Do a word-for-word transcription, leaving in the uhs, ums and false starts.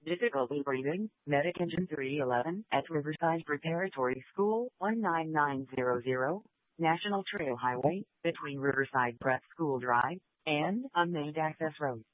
Difficulty breathing, Medic Engine three eleven at Riverside Preparatory School, one nine nine zero zero, National Trail Highway, between Riverside Prep School Drive and Unnamed Access Road.